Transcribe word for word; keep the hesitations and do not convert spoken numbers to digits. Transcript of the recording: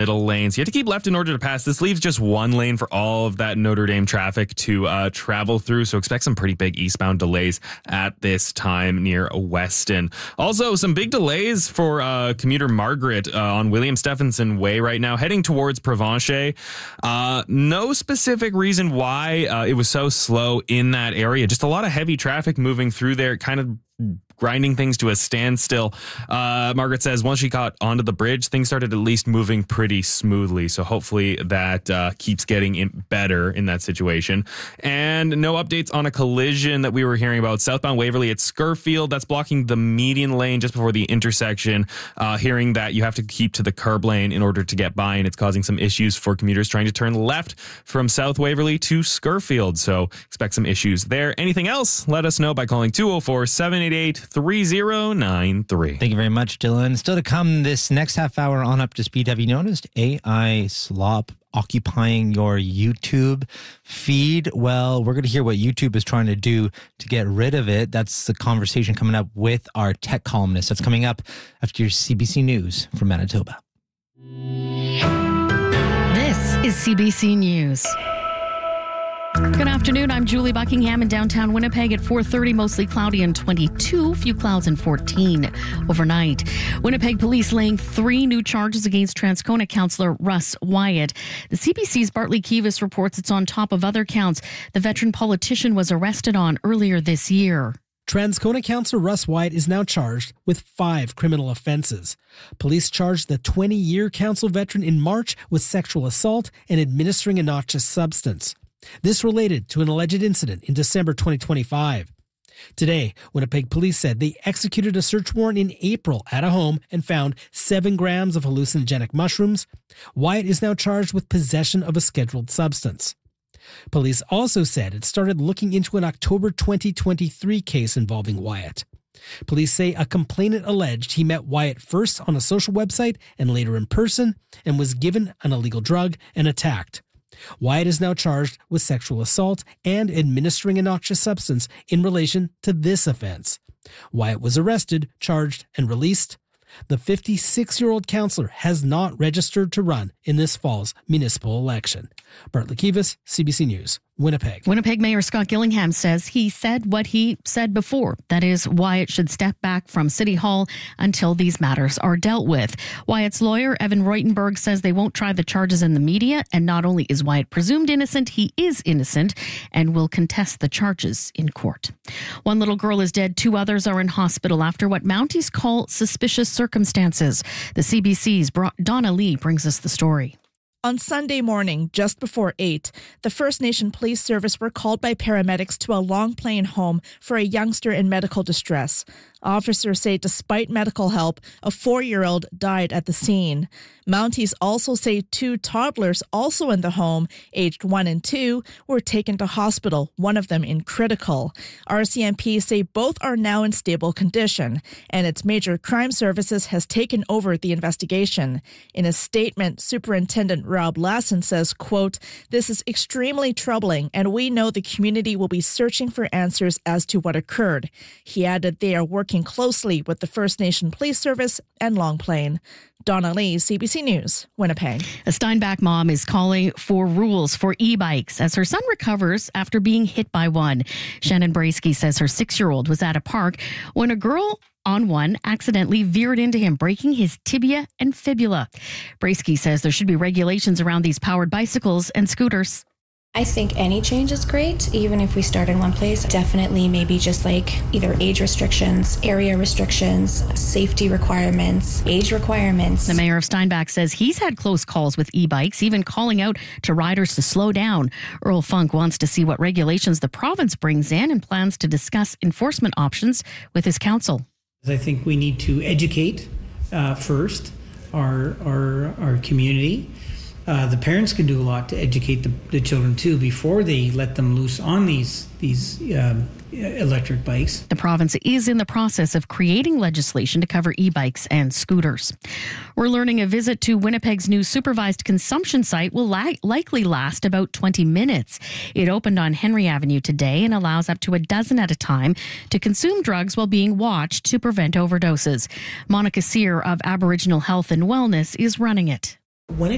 middle lane. So you have to keep left in order to pass. This leaves just one lane for all of that Notre Dame traffic to uh, travel through. So expect some pretty big eastbound delays at this time near Weston. Also, some big delays for uh, commuter Margaret uh, on William Stephenson Way right now, heading towards Provencher. Uh, no specific reason why uh, it was so slow in that area. Just a lot of heavy traffic moving through there, kind of grinding things to a standstill. Uh, Margaret says once she got onto the bridge, things started at least moving pretty smoothly. So hopefully that uh, keeps getting in better in that situation. And no updates on a collision that we were hearing about southbound Waverly at Scurfield. That's blocking the median lane just before the intersection. Uh, hearing that you have to keep to the curb lane in order to get by, and it's causing some issues for commuters trying to turn left from South Waverly to Scurfield. So expect some issues there. Anything else? Let us know by calling two oh four, seven eight eight, three oh nine three. Thank you very much, Dylan. Still to come this next half hour on Up to Speed. Have you noticed A I slop occupying your YouTube feed? Well, we're going to hear what YouTube is trying to do to get rid of it. That's the conversation coming up with our tech columnist. That's coming up after your C B C News from Manitoba. This is C B C News. Good afternoon. I'm Julie Buckingham in downtown Winnipeg at four thirty, mostly cloudy and twenty-two, few clouds and fourteen overnight. Winnipeg police laying three new charges against Transcona councillor Russ Wyatt. The C B C's Bartley Kivas reports it's on top of other counts the veteran politician was arrested on earlier this year. Transcona councillor Russ Wyatt is now charged with five criminal offences. Police charged the twenty-year council veteran in March with sexual assault and administering a noxious substance. This related to an alleged incident in December twenty twenty-five. Today, Winnipeg police said they executed a search warrant in April at a home and found seven grams of hallucinogenic mushrooms. Wyatt is now charged with possession of a scheduled substance. Police also said it started looking into an October twenty twenty-three case involving Wyatt. Police say a complainant alleged he met Wyatt first on a social website and later in person and was given an illegal drug and attacked. Wyatt is now charged with sexual assault and administering a noxious substance in relation to this offense. Wyatt was arrested, charged, and released. The fifty-six-year-old councillor has not registered to run in this fall's municipal election. Bartley Kivas, C B C News, Winnipeg. Winnipeg Mayor Scott Gillingham says he said what he said before. That is, Wyatt should step back from City Hall until these matters are dealt with. Wyatt's lawyer, Evan Reutenberg, says they won't try the charges in the media. And not only is Wyatt presumed innocent, he is innocent and will contest the charges in court. One little girl is dead. Two others are in hospital after what Mounties call suspicious circumstances. The C B C's Donna Lee brings us the story. On Sunday morning, just before eight, the First Nation Police Service were called by paramedics to a Long Plain home for a youngster in medical distress. Officers say despite medical help, a four-year-old died at the scene. Mounties also say two toddlers also in the home, aged one and two, were taken to hospital, one of them in critical. R C M P say both are now in stable condition, and its Major Crime Services has taken over the investigation. In a statement, Superintendent Rob Lasson says, quote, "This is extremely troubling, and we know the community will be searching for answers as to what occurred." He added they are working closely with the First Nation Police Service and Long Plain. Donna Lee, C B C News, Winnipeg. A Steinbach mom is calling for rules for e-bikes as her son recovers after being hit by one. Shannon Braisky says her six-year-old was at a park when a girl on one accidentally veered into him, breaking his tibia and fibula. Braisky says there should be regulations around these powered bicycles and scooters. I think any change is great, even if we start in one place. Definitely maybe just like either age restrictions, area restrictions, safety requirements, age requirements. The mayor of Steinbach says he's had close calls with e-bikes, even calling out to riders to slow down. Earl Funk wants to see what regulations the province brings in and plans to discuss enforcement options with his council. I think we need to educate uh, first our, our, our community. Uh, the parents can do a lot to educate the, the children too before they let them loose on these these um, electric bikes. The province is in the process of creating legislation to cover e-bikes and scooters. We're learning a visit to Winnipeg's new supervised consumption site will li- likely last about twenty minutes. It opened on Henry Avenue today and allows up to a dozen at a time to consume drugs while being watched to prevent overdoses. Monica Sear of Aboriginal Health and Wellness is running it. When it